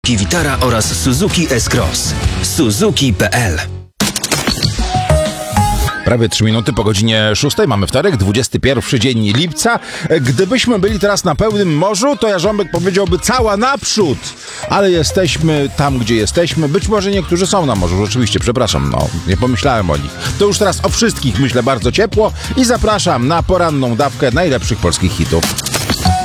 Vitara oraz Suzuki S-Cross. Suzuki.pl. Prawie 3 minuty po godzinie 6. Mamy wtorek, 21 dzień lipca. Gdybyśmy byli teraz na pełnym morzu, to Jarząbek powiedziałby cała naprzód. Ale jesteśmy tam, gdzie jesteśmy. Być może niektórzy są na morzu, rzeczywiście, przepraszam, nie pomyślałem o nich. To już teraz o wszystkich myślę bardzo ciepło i zapraszam na poranną dawkę najlepszych polskich hitów.